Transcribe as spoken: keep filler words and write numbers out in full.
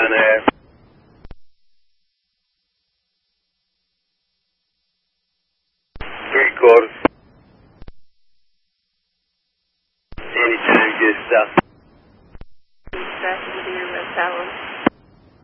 on air. Three quarters. Anytime, good stuff. Back into your West Allen.